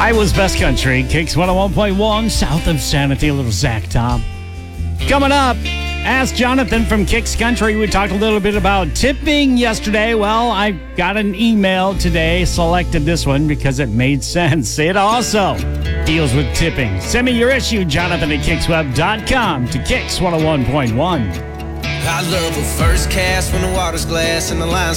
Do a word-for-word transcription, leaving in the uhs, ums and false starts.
Iowa's Best Country, Kicks one oh one point one, south of Sanity, a little Zach Tom. Coming up, Ask Jonathan from Kicks Country. We talked a little bit about tipping yesterday. Well, I got an email today, selected this one because it made sense. It also deals with tipping. Send me your issue, Jonathan at kicks web dot com to Kicks one oh one point one. I love a first cast when the water's glass and the lines